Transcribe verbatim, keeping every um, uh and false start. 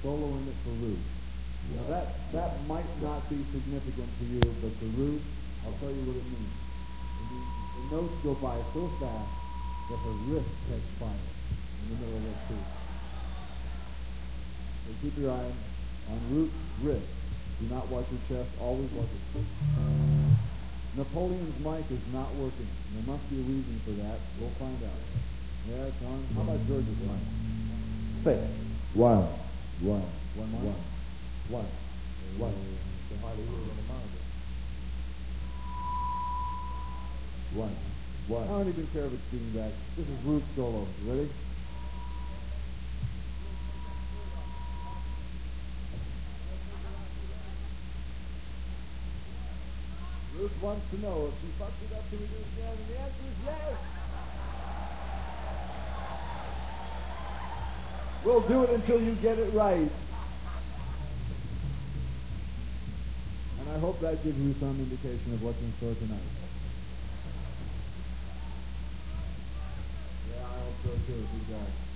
soloing it for Ruth. Now that, that might not be significant to you, but to Ruth, I'll tell you what it means. It means the notes go by so fast that her wrist catch fire in the middle of that tune. So keep your eye on Ruth's wrist. Do not watch her chest. Always watch it. Napoleon's mic is not working. There must be a reason for that. We'll find out. Yeah, it's on. How about George's mic? Say it. One. One. One. One. One. One. One. One. I don't even care if it's being back. This is Ruth solo. You ready? Ruth wants to know if she fucks it up, can we do it again? And the answer is yes. We'll do it until you get it right. And I hope that gives you some indication of what's in store tonight. Yeah, I hope so too. Good job.